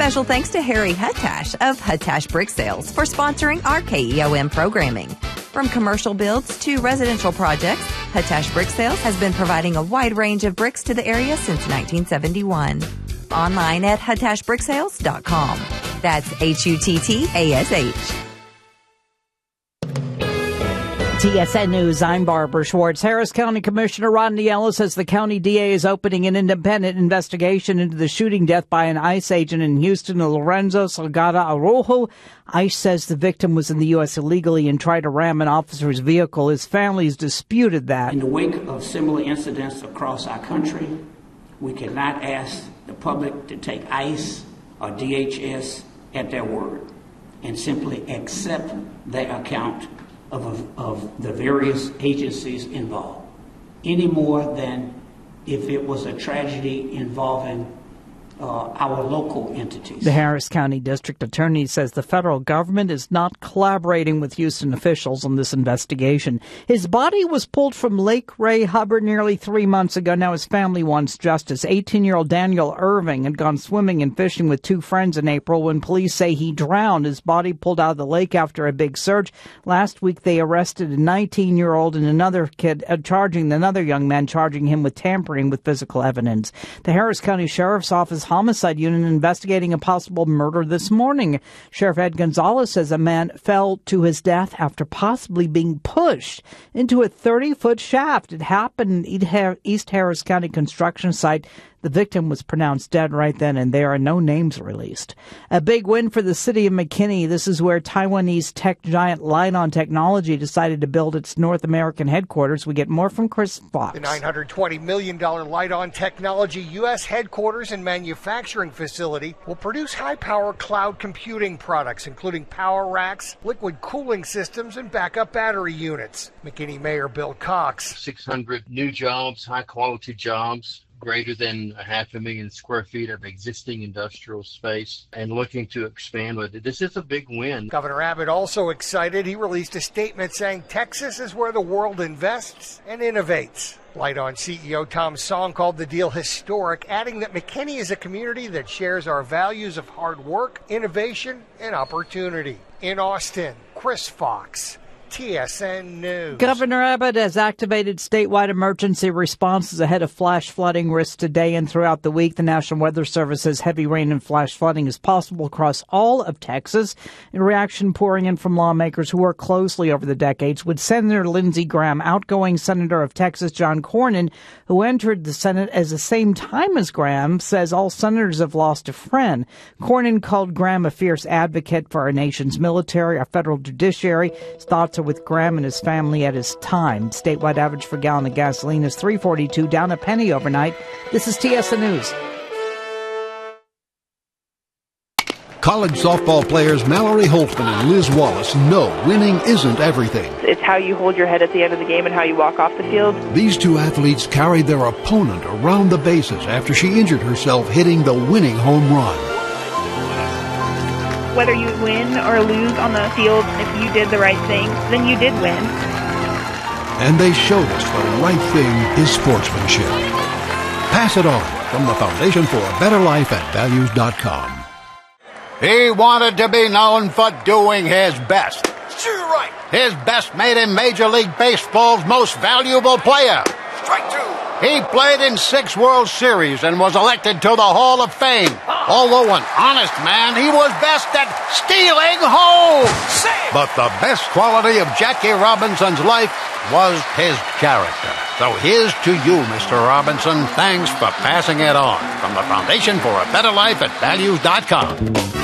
Special thanks to Harry Huttash of Huttash Brick Sales for sponsoring our KEOM programming. From commercial builds to residential projects, Huttash Brick Sales has been providing a wide range of bricks to the area since 1971. Online at huttashbricksales.com. That's HUTTASH. TSN News, I'm Barbara Schwartz. Harris County Commissioner Rodney Ellis says the county DA is opening an independent investigation into the shooting death by an ICE agent in Houston, Lorenzo Salgado Araujo. ICE says the victim was in the U.S. illegally and tried to ram an officer's vehicle. His family's disputed that. In the wake of similar incidents across our country, we cannot ask the public to take ICE or DHS at their word and simply accept their account of the various agencies involved, any more than if it was a tragedy involving our local entities. The Harris County District Attorney says the federal government is not collaborating with Houston officials on this investigation. His body was pulled from Lake Ray Hubbard nearly 3 months ago. Now his family wants justice. 18-year-old Daniel Irving had gone swimming and fishing with 2 friends in April when police say he drowned. His body pulled out of the lake after a big search. Last week they arrested a 19-year-old and another kid, charging him with tampering with physical evidence. The Harris County Sheriff's Office Homicide Unit investigating a possible murder this morning. Sheriff Ed Gonzalez says a man fell to his death after possibly being pushed into a 30-foot shaft. It happened at East Harris County construction site. The victim was pronounced dead right then, and there are no names released. A big win for the city of McKinney. This is where Taiwanese tech giant Lite-On Technology decided to build its North American headquarters. We get more from Chris Fox. The $920 million Lite-On Technology U.S. headquarters and manufacturing facility will produce high-power cloud computing products, including power racks, liquid cooling systems, and backup battery units. McKinney Mayor Bill Cox. 600 new jobs, high-quality jobs. Greater than 500,000 square feet of existing industrial space and looking to expand with it. This is a big win. Governor Abbott also excited. He released a statement saying Texas is where the world invests and innovates. Lite-On CEO Tom Song called the deal historic, adding that McKinney is a community that shares our values of hard work, innovation, and opportunity. In Austin, Chris Fox, TSN News. Governor Abbott has activated statewide emergency responses ahead of flash flooding risks today and throughout the week. The National Weather Service says heavy rain and flash flooding is possible across all of Texas. In reaction pouring in from lawmakers who work closely over the decades with Senator Lindsey Graham, outgoing Senator of Texas John Cornyn, who entered the Senate at the same time as Graham, says all senators have lost a friend. Cornyn called Graham a fierce advocate for our nation's military, our federal judiciary. His thoughts are with Graham and his family at his time. Statewide average for a gallon of gasoline is $3.42, down a penny overnight. This is TSN News. College softball players Mallory Holtzman and Liz Wallace know winning isn't everything. It's how you hold your head at the end of the game and how you walk off the field. These 2 athletes carried their opponent around the bases after she injured herself hitting the winning home run. Whether you win or lose on the field, if you did the right thing, then you did win. And they showed us the right thing is sportsmanship. Pass it on from the Foundation for a Better Life at Values.com. He wanted to be known for doing his best. Sure right. His best made him Major League Baseball's most valuable player. Strike 2. He played in 6 World Series and was elected to the Hall of Fame. Although an honest man, he was best at stealing home. But the best quality of Jackie Robinson's life was his character. So here's to you, Mr. Robinson. Thanks for passing it on. From the Foundation for a Better Life at Values.com.